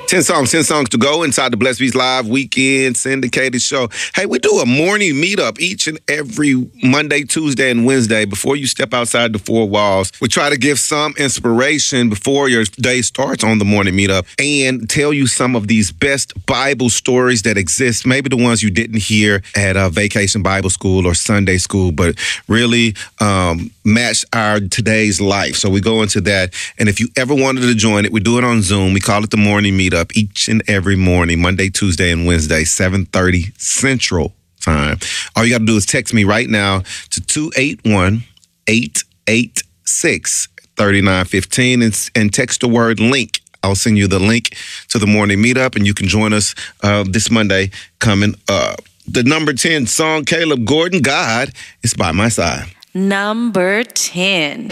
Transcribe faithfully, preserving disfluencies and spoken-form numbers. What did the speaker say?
ten songs, ten songs to go inside the Blessed Beats Live Weekend syndicated show. Hey, we do a morning meetup each and every Monday, Tuesday, and Wednesday before you step outside the four walls. We try to give some inspiration before your day starts on the morning meetup and tell you some of these best Bible stories that exist, maybe the ones you didn't hear at a Vacation Bible School or Sunday school, but really um, match our today's life. So we go into that. And if you ever wanted to join it, we do it on Zoom. We call it the morning meetup each and every morning, Monday, Tuesday, and Wednesday, seven thirty Central Time. All you got to do is text me right now to two eight one, eight eight six, three nine one five and, and text the word link. I'll send you the link to the morning meetup, and you can join us uh, this Monday coming up. The number ten song, Caleb Gordon, God is by my side. Number ten.